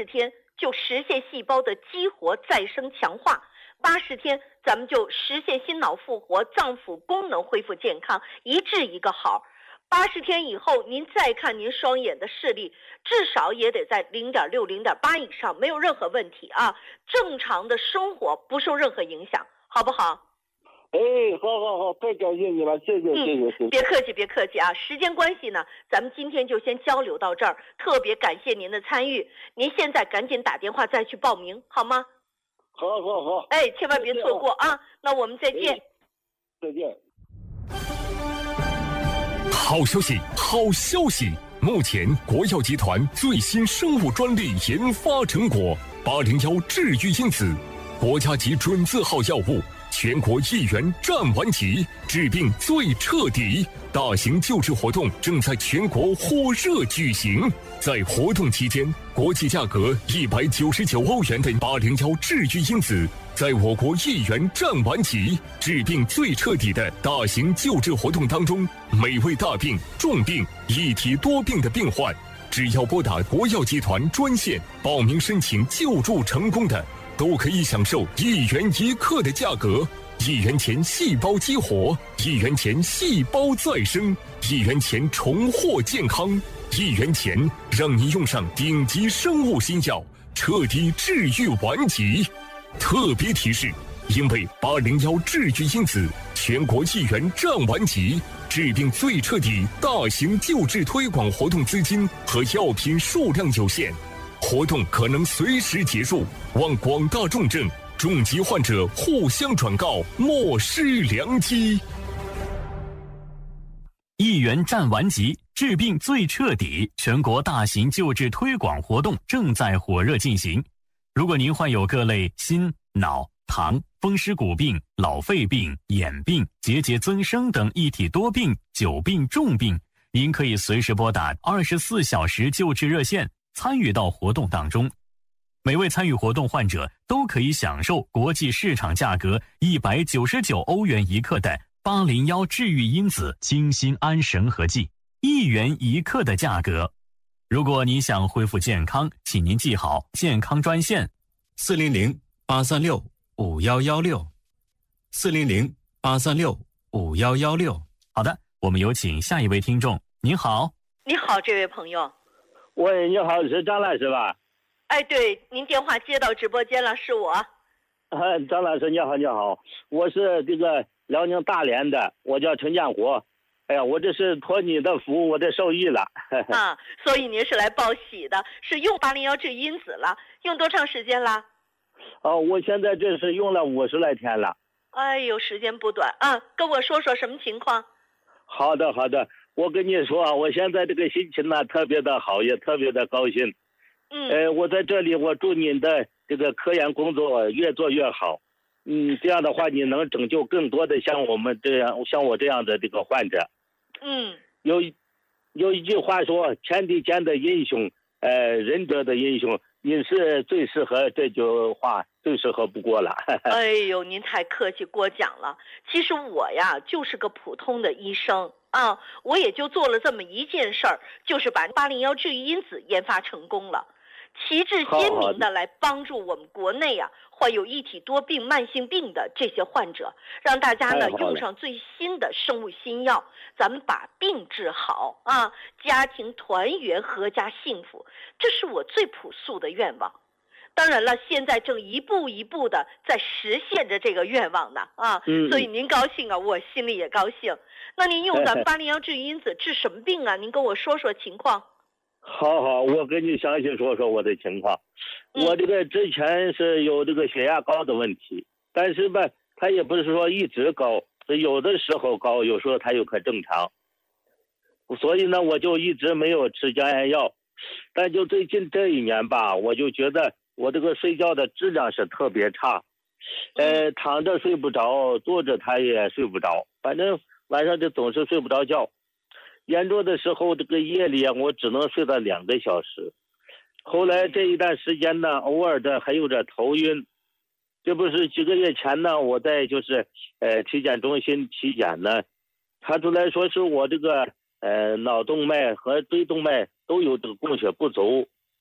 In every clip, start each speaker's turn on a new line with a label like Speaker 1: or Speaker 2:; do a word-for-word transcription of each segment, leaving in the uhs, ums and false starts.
Speaker 1: 十天就实现细胞的激活再生强化，八十天咱们就实现心脑复活，脏腑功能恢复健康，一治一个好。八十天以后，您再看您双眼的视力，至少也得在零点六、零点八以上，没有任何问题啊。正常的生活不受任何影响，好不好？
Speaker 2: 哎，好好好，太感谢你了，谢谢谢谢谢谢。
Speaker 1: 别客气别客气啊，时间关系呢，咱们今天就先交流到这儿。特别感谢您的参与，您现在赶紧打电话再去报名，好吗？
Speaker 2: 好好好。
Speaker 1: 哎，千万别错过啊！那我们再见。
Speaker 2: 哎，再见。
Speaker 3: 好消息，好消息！目前国药集团最新生物专利研发成果八零幺治愈因子，国家级准字号药物，全国一元占完级，治病最彻底。大型救治活动正在全国火热举行，在活动期间，国际价格一百九十九欧元的八零幺治愈因子，在我国一元占完级，治病最彻底的大型救治活动当中，每位大病、重病、一体多病的病患，只要拨打国药集团专线报名申请救助成功的，都可以享受一元一克的价格。一元钱细胞激活，一元钱细胞再生，一元钱重获健康，一元钱让你用上顶级生物新药，彻底治愈顽疾。特别提示，因为八零幺治愈因子全国一元占完级，治病最彻底大型救治推广活动资金和药品数量有限，活动可能随时结束，望广大重症重疾患者互相转告，莫失良机。
Speaker 4: 一元占完级，治病最彻底，全国大型救治推广活动正在火热进行。如果您患有各类心、脑、糖、风湿骨病、老肺病、眼病、结节增生等一体多病、久病、重病，您可以随时拨打二十四小时救治热线，参与到活动当中。每位参与活动患者都可以享受国际市场价格一百九十九欧元一克的八零幺治愈因子清心安神合剂，一元一克的价格。如果你想恢复健康，请您记好健康专线四零零八三六五幺幺六，四零零八三六五幺幺六。好的，我们有请下一位听众。您好。
Speaker 1: 你好，这位朋友。
Speaker 2: 喂，你好，是张老师吧？
Speaker 1: 哎，对，您电话接到直播间了，是我。
Speaker 2: 啊，张老师你好，你好，我是这个辽宁大连的，我叫陈建国。哎呀，我这是托你的福，我这受益了。
Speaker 1: 啊，所以您是来报喜的，是用八零幺治因子了，用多长时间了？
Speaker 2: 哦，我现在这是用了五十来天了。
Speaker 1: 哎呦，时间不短啊，跟我说说什么情况？
Speaker 2: 好的，好的，我跟你说，我现在这个心情呢特别的好，也特别的高兴。
Speaker 1: 嗯，
Speaker 2: 呃，我在这里，我祝您的这个科研工作越做越好。嗯，这样的话，你能拯救更多的像我们这样、像我这样的这个患者。
Speaker 1: 嗯，
Speaker 2: 有有一句话说，天地间的英雄，呃，仁者的英雄，你是最适合这句话，最适合不过了。
Speaker 1: 哎呦，您太客气过奖了。其实我呀，就是个普通的医生啊，我也就做了这么一件事儿，就是把八零幺治愈因子研发成功了。旗帜鲜明的来帮助我们国内啊患有一体多病慢性病的这些患者，让大家呢用上最新的生物新药，咱们把病治好啊，家庭团圆，阖家幸福，这是我最朴素的愿望。当然了，现在正一步一步的在实现着这个愿望呢啊，
Speaker 2: 嗯、
Speaker 1: 所以您高兴啊，我心里也高兴。那您用咱八零幺治愈因子治什么病啊？您跟我说说情况。
Speaker 2: 好好，我跟你详细说说我的情况。
Speaker 1: 嗯、
Speaker 2: 我这个之前是有这个血压高的问题，但是吧，它也不是说一直高，有的时候高，有时候它又可正常。所以呢，我就一直没有吃降压药。但就最近这一年吧，我就觉得我这个睡觉的质量是特别差，呃，躺着睡不着，坐着他也睡不着，反正晚上就总是睡不着觉。严重的时候，这个夜里我只能睡到两个小时。后来这一段时间呢，偶尔的还有点头晕。这不是几个月前呢，我在就是呃体检中心体检呢，查出来说是我这个呃脑动脉和椎动脉都有这个供血不足。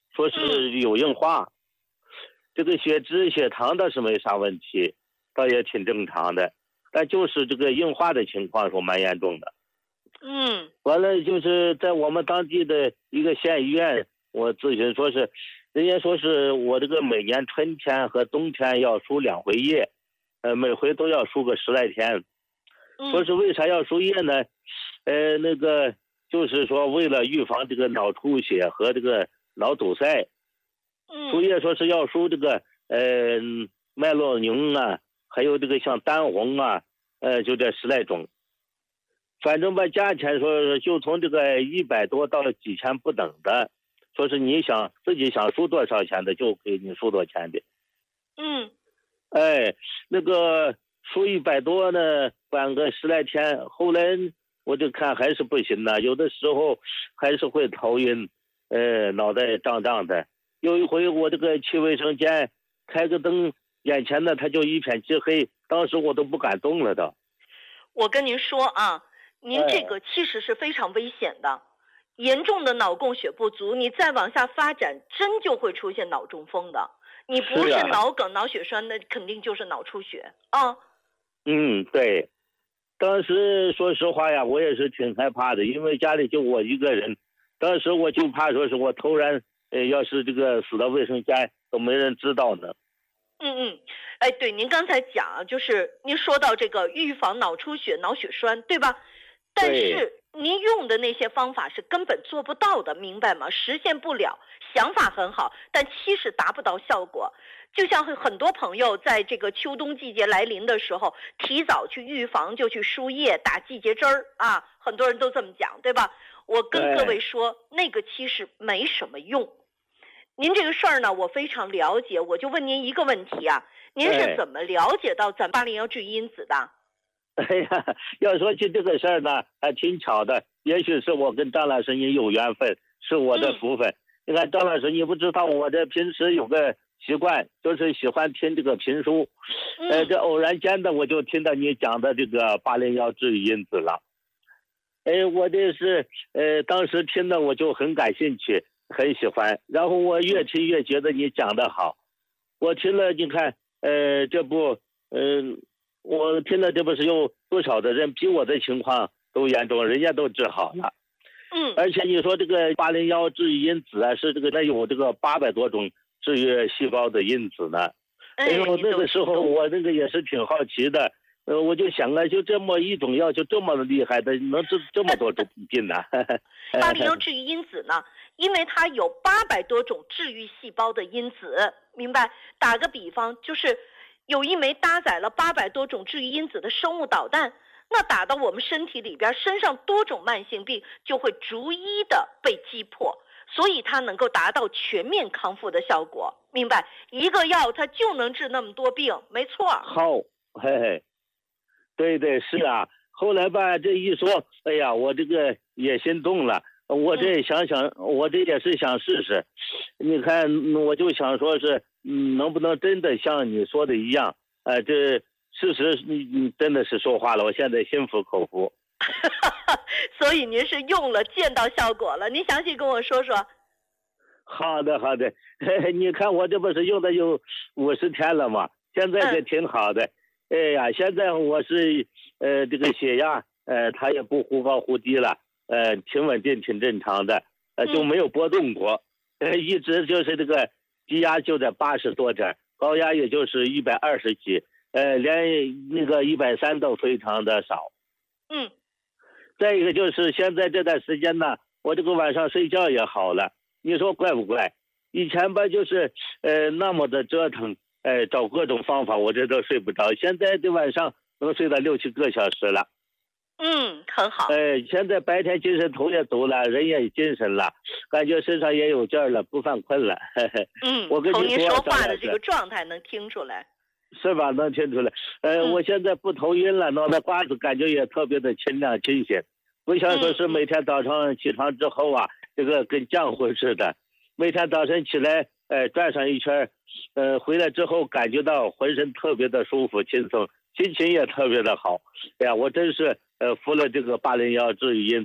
Speaker 2: 说是有硬化，这个血脂血糖倒是没啥问题，倒也挺正常的，但就是这个硬化的情况说蛮严重的。
Speaker 1: 嗯，
Speaker 2: 完了就是在我们当地的一个县医院，我咨询说是，人家说是我这个每年春天和冬天要输两回液，呃，每回都要输个十来天。说是为啥要输液呢？呃，那个就是说为了预防这个脑出血和这个脑堵塞。输液说是要输这个呃麦洛宁啊，还有这个像丹红啊，呃，就这十来种。反正吧，价钱说就从这个一百多到几千不等的，说是你想自己想输多少钱的就给你输多少钱的。
Speaker 1: 嗯，
Speaker 2: 哎，那个输一百多呢，管个十来天，后来我就看还是不行呢，有的时候还是会头晕，呃，脑袋胀胀的。有一回我这个去卫生间，开个灯，眼前呢它就一片漆黑，当时我都不敢动了的。
Speaker 1: 我跟您说啊。您这个其实是非常危险的，严重的脑供血不足，你再往下发展，真就会出现脑中风的。你不是脑梗、脑血栓，那肯定就是脑出血啊。
Speaker 2: 嗯，对。当时说实话呀，我也是挺害怕的，因为家里就我一个人，当时我就怕说是我突然，呃，要是这个死到卫生间都没人知道呢。
Speaker 1: 嗯嗯，哎，对，您刚才讲就是您说到这个预防脑出血、脑血栓，对吧？但是您用的那些方法是根本做不到的，明白吗？实现不了，想法很好，但其实达不到效果。就像很多朋友在这个秋冬季节来临的时候，提早去预防，就去输液、打季节针儿啊，很多人都这么讲，对吧？我跟各位说，那个其实没什么用。您这个事儿呢，我非常了解，我就问您一个问题啊，您是怎么了解到咱八零幺治愈因子的？
Speaker 2: 哎呀，要说起这个事儿呢，还挺巧的。也许是我跟张老师你有缘分，是我的福分。嗯、你看，张老师，你不知道我这平时有个习惯，就是喜欢听这个评书。嗯、呃，这偶然间的我就听到你讲的这个八零幺治愈因子了。哎，我这是呃，当时听的我就很感兴趣，很喜欢。然后我越听越觉得你讲的好。我听了，你看，呃，这部，嗯、呃。我听了，这不是有多少的人比我的情况都严重，人家都治好了。
Speaker 1: 嗯，
Speaker 2: 而且你说这个八零幺治愈因子啊，是这个它有这个八百多种治愈细胞的因子呢。哎呦，那个时候我那个也是挺好奇的，呃，我就想啊，就这么一种药就这么厉害的，能治这么多种病呢？
Speaker 1: 八零幺治愈因子呢，因为它有八百多种治愈细胞的因子，明白？打个比方，就是。有一枚搭载了八百多种治愈因子的生物导弹，那打到我们身体里边，身上多种慢性病就会逐一的被击破，所以它能够达到全面康复的效果。明白？一个药它就能治那么多病，没错。
Speaker 2: 好，嘿嘿，对对是啊。后来吧，这一说，哎呀，我这个也心动了。我这想想，嗯、我这也是想试试。你看，我就想说是，嗯，能不能真的像你说的一样？呃，这事实你你真的是说话了，我现在心服口服。
Speaker 1: 所以您是用了，见到效果了，您详细跟我说说。
Speaker 2: 好的，好的。嘿嘿，你看我这不是用的有五十天了吗？现在这挺好的。嗯、哎呀，现在我是呃这个血压呃它也不忽高忽低了。呃，挺稳定，挺正常的，呃，就没有波动过，呃，一直就是这个低压就在八十多点，高压也就是一百二十几，呃，连那个一百三都非常的少。
Speaker 1: 嗯。
Speaker 2: 再一个就是现在这段时间呢，我这个晚上睡觉也好了，你说怪不怪？以前吧就是呃那么的折腾，呃，找各种方法，我这都睡不着，现在这晚上能睡到六七个小时了。
Speaker 1: 嗯，很好。
Speaker 2: 呃，现在白天精神头也足了，人也精神了，感觉身上也有劲儿了，不犯困了。
Speaker 1: 嗯，
Speaker 2: 我跟
Speaker 1: 从您
Speaker 2: 你说
Speaker 1: 说话的这个状态能听出来。
Speaker 2: 是吧？能听出来。呃，嗯、我现在不头晕了，脑袋瓜子感觉也特别的清亮清醒，不像说是每天早上起床之后啊，嗯、这个跟浆糊似的。每天早晨起来，呃，转上一圈，呃，回来之后感觉到浑身特别的舒服轻松，心情也特别的好。哎呀，我真是。呃，服了这个八零幺治愈因子，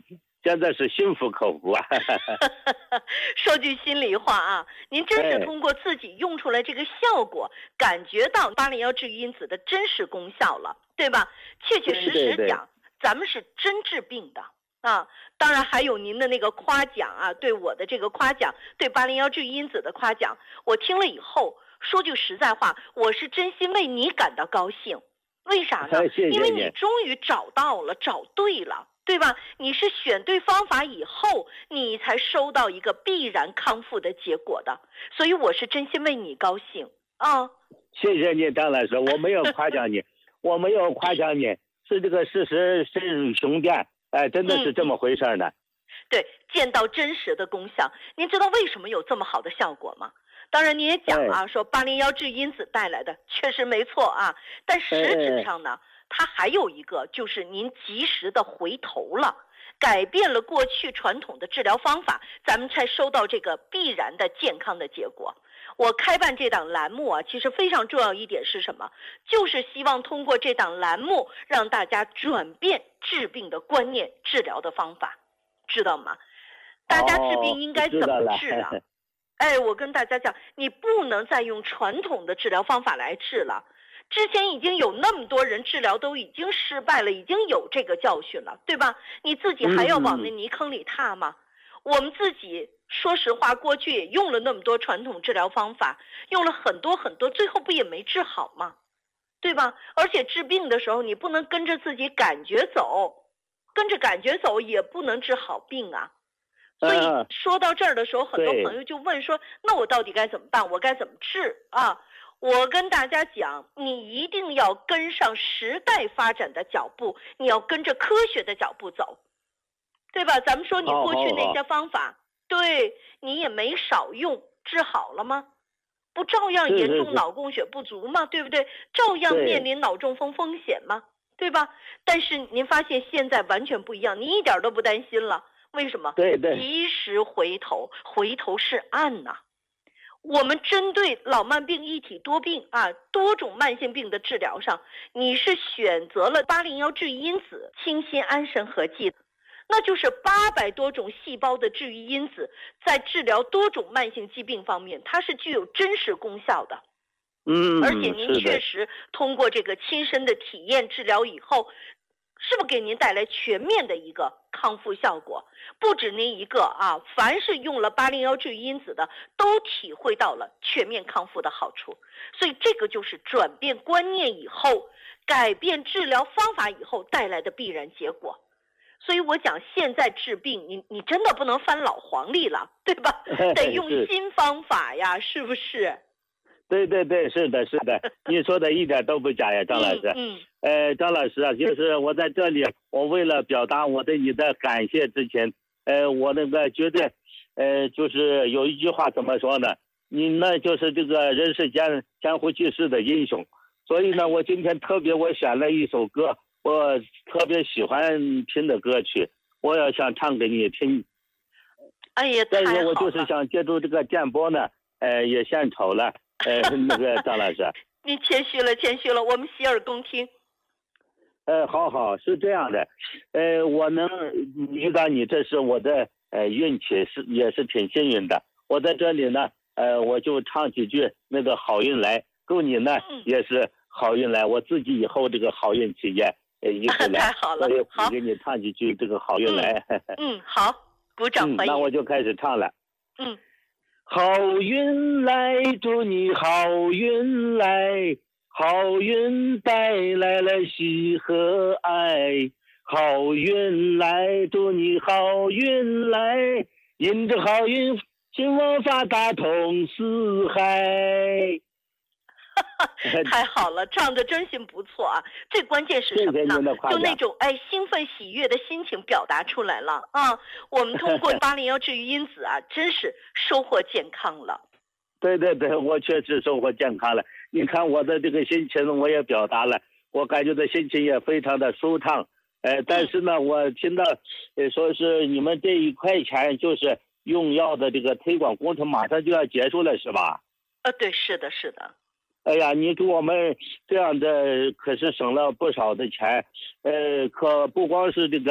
Speaker 2: 现在是心服口服啊。
Speaker 1: 说句心里话啊，您真是通过自己用出来这个效果，感觉到八零幺治愈因子的真实功效了，对吧？切切实实讲，
Speaker 2: 对对对，
Speaker 1: 咱们是真治病的啊。当然还有您的那个夸奖啊，对我的这个夸奖，对八零幺治愈因子的夸奖，我听了以后，说句实在话，我是真心为你感到高兴。为啥呢？
Speaker 2: 谢谢你，
Speaker 1: 因为你终于找到了，找对了，对吧？你是选对方法以后，你才收到一个必然康复的结果的，所以我是真心为你高兴啊！
Speaker 2: 谢谢你，张老师，我没有夸奖你，我没有夸奖你，是这个事实深入雄辩，哎，真的是这么回事呢。
Speaker 1: 嗯、对，见到真实的功效，您知道为什么有这么好的效果吗？当然你也讲啊，说八零幺治愈因子带来的确实没错啊，但实质上呢，它还有一个就是您及时的回头了，改变了过去传统的治疗方法，咱们才收到这个必然的健康的结果。我开办这档栏目啊，其实非常重要一点是什么？就是希望通过这档栏目让大家转变治病的观念、治疗的方法，知道吗？大家治病应该怎么治啊？哦哎，我跟大家讲，你不能再用传统的治疗方法来治了。之前已经有那么多人治疗都已经失败了，已经有这个教训了，对吧？你自己还要往那泥坑里踏吗？嗯、我们自己说实话，过去也用了那么多传统治疗方法，用了很多很多，最后不也没治好吗？对吧？而且治病的时候，你不能跟着自己感觉走，跟着感觉走也不能治好病啊。所以说到这儿的时候，很多朋友就问说，那我到底该怎么办？我该怎么治啊？我跟大家讲，你一定要跟上时代发展的脚步，你要跟着科学的脚步走，对吧？咱们说你过去那些方法，对你也没少用，治好了吗？不照样严重脑供血不足吗？对不对？照样面临脑中风风险吗？对吧？但是您发现现在完全不一样，你一点都不担心了。为什么？
Speaker 2: 对对，
Speaker 1: 及时回头，回头是岸呐、啊。我们针对老慢病、一体多病啊，多种慢性病的治疗上，你是选择了八零幺治愈因子清心安神合剂，那就是八百多种细胞的治愈因子，在治疗多种慢性疾病方面，它是具有真实功效的。
Speaker 2: 嗯，
Speaker 1: 而且您确实通过这个亲身的体验治疗以后。是不是给您带来全面的一个康复效果？不止您一个啊，凡是用了八零幺治愈因子的，都体会到了全面康复的好处。所以这个就是转变观念以后，改变治疗方法以后带来的必然结果。所以我讲现在治病，你你真的不能翻老黄历了，对吧？得用新方法呀，是不是？
Speaker 2: 对对对，是的，是的，你说的一点都不假呀，张老师。
Speaker 1: 嗯，
Speaker 2: 嗯呃，张老师啊，就是我在这里，我为了表达我对你的感谢之前，呃，我那个觉得，呃，就是有一句话怎么说呢？你呢就是这个人世间江湖济世的英雄，所以呢，我今天特别我选了一首歌，我特别喜欢听的歌曲，我要想唱给你听。
Speaker 1: 哎呀，太好了！
Speaker 2: 但是我就是想借助这个电波呢，呃，也献丑了。呃，那个张老师，
Speaker 1: 你谦虚了，谦虚了，我们洗耳恭听。
Speaker 2: 呃，好好，是这样的，呃，我能遇到你，这是我的呃运气，是也是挺幸运的。我在这里呢，呃，我就唱几句那个好运来，祝你呢、嗯、也是好运来，我自己以后这个好运气也呃一直来。
Speaker 1: 太好了，好，
Speaker 2: 给你唱几句这个好运来。
Speaker 1: 嗯，嗯好，鼓掌欢迎、嗯。
Speaker 2: 那我就开始唱了。
Speaker 1: 嗯。
Speaker 2: 好运来，祝你好运来，好运带来了喜和爱。好运来，祝你好运来，迎着好运，兴旺发达通四海。
Speaker 1: 太好了，唱的真心不错啊！最关键是什么呢？就那种哎兴奋喜悦的心情表达出来了啊！我们通过八零幺治愈因子啊，真是收获健康了。
Speaker 2: 对对对，我确实收获健康了。你看我的这个心情，我也表达了，我感觉的心情也非常的舒畅。呃，但是呢，我听到呃说是你们这一块钱就是用药的这个推广工程马上就要结束了，是吧？
Speaker 1: 呃，对，是的，是的。
Speaker 2: 哎呀，你给我们这样的可是省了不少的钱，呃，可不光是这个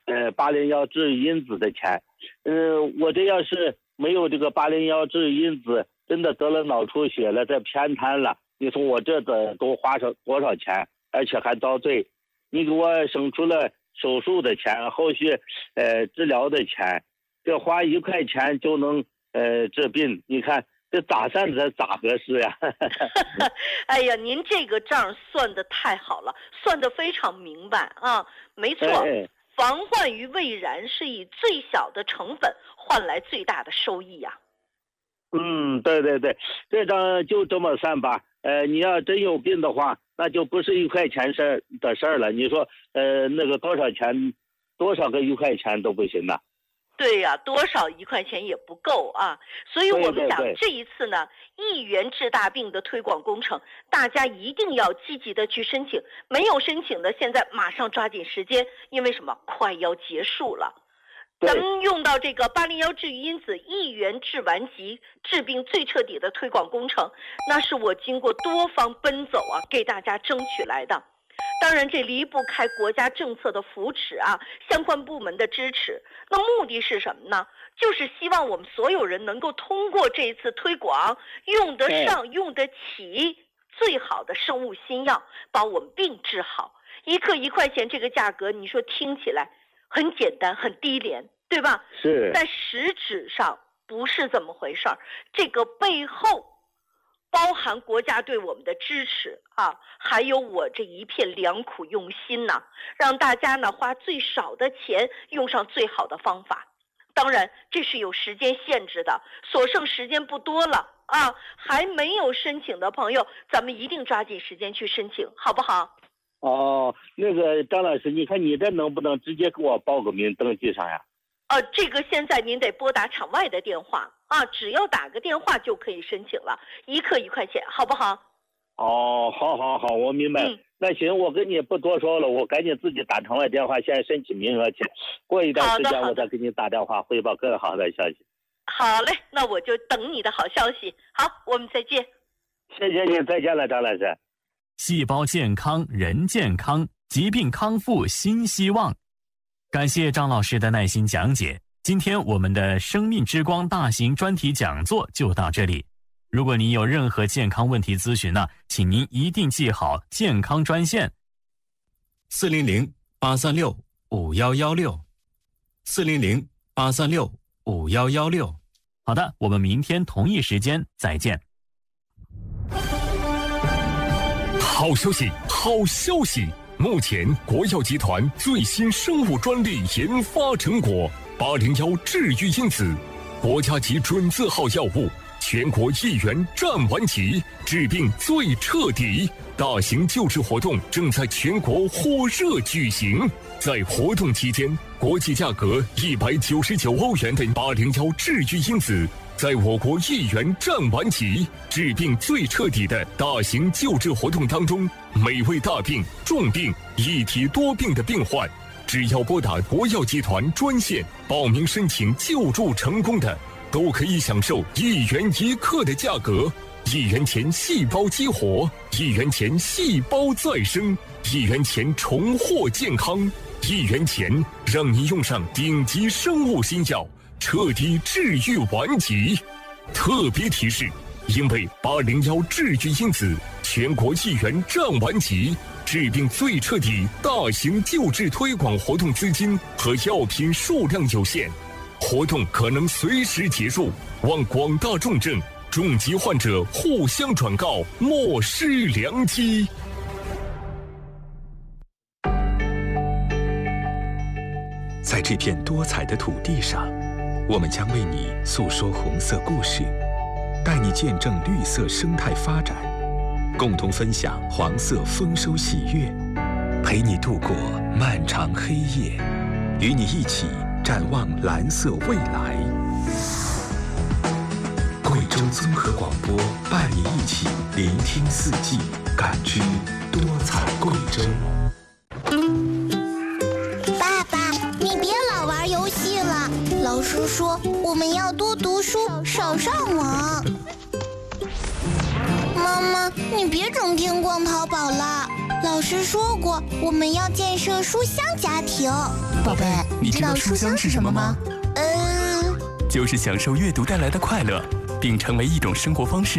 Speaker 2: 呃八零幺治愈因子的钱。嗯、呃，我这要是没有这个八零幺治愈因子，真的得了脑出血了，再偏瘫了，你说我这得都花上多少钱，而且还遭罪。你给我省出了手术的钱，后续呃治疗的钱，这花一块钱就能呃治病，你看这咋算这咋合适呀？
Speaker 1: 哎呀，您这个账算得太好了，算得非常明白啊！没错，哎、防患于未然是以最小的成本换来最大的收益呀、
Speaker 2: 啊。嗯，对对对，这张就这么算吧。呃，你要真有病的话，那就不是一块钱事儿的事儿了。你说，呃，那个多少钱，多少个一块钱都不行了。
Speaker 1: 对呀、啊，多少一块钱也不够啊。所以我们讲这一次呢，一元治大病的推广工程，大家一定要积极的去申请。没有申请的，现在马上抓紧时间，因为什么？快要结束了。咱们用到这个八零幺治愈因子一元治完疾，治病最彻底的推广工程，那是我经过多方奔走啊，给大家争取来的。当然，这离不开国家政策的扶持啊，相关部门的支持。那目的是什么呢？就是希望我们所有人能够通过这一次推广，用得上、用得起最好的生物新药，把我们病治好。一克一块钱这个价格，你说听起来很简单，很低廉，对吧？
Speaker 2: 是。
Speaker 1: 但实质上不是这么回事儿，这个背后包含国家对我们的支持啊，还有我这一片良苦用心呐、啊，让大家呢花最少的钱，用上最好的方法。当然，这是有时间限制的，所剩时间不多了啊！还没有申请的朋友，咱们一定抓紧时间去申请，好不好？
Speaker 2: 哦，那个张老师，你看你这能不能直接给我报个名登记上呀？
Speaker 1: 呃，这个现在您得拨打场外的电话啊，只要打个电话就可以申请了，一克一块钱，好不好？
Speaker 2: 哦，好好好，我明白了。嗯、那行，我跟你不多说了，我赶紧自己打场外电话，现在申请名额去。过一段时间我再给你打电话汇报更好的消息。
Speaker 1: 好嘞，那我就等你的好消息。好，我们再见。
Speaker 2: 谢谢你，再见了，张老师。
Speaker 4: 细胞健康，人健康，疾病康复新希望。感谢张老师的耐心讲解。今天我们的生命之光大型专题讲座就到这里。如果您有任何健康问题咨询呢，请您一定记好健康专线四零零八三六五幺幺六四零零八三六五幺幺六。好的，我们明天同一时间再见。
Speaker 3: 好消息，好消息！目前国药集团最新生物专利研发成果八零幺治愈因子，国家级准字号药物，全国一元占完齐，治病最彻底。大型救治活动正在全国火热举行。在活动期间，国际价格一百九十九欧元的八零幺治愈因子，在我国一元占完齐，治病最彻底的大型救治活动当中，每位大病、重病、一体多病的病患，只要拨打国药集团专线报名申请救助成功的，都可以享受一元一克的价格。一元钱细胞激活，一元钱细胞再生，一元钱重获健康，一元钱让你用上顶级生物新药，彻底治愈顽疾。特别提示，因为八零幺治愈因子全国一元占完齐，治病最彻底大型救治推广活动资金和药品数量有限，活动可能随时结束，望广大重症重疾患者互相转告，莫失良机。
Speaker 5: 在这片多彩的土地上，我们将为你诉说红色故事，带你见证绿色生态发展，共同分享黄色丰收喜悦，陪你度过漫长黑夜，与你一起展望蓝色未来。贵州综合广播伴你一起聆听四季，感知多彩贵州。
Speaker 6: 爸爸，你别老玩游戏了，老师说我们要多读书，少上网。妈妈，你别整天逛淘宝了，老师说过我们要建设书香家庭。
Speaker 7: 宝贝，你知道书香是什么吗？
Speaker 6: 嗯，
Speaker 7: 就是享受阅读带来的快乐，并成为一种生活方式。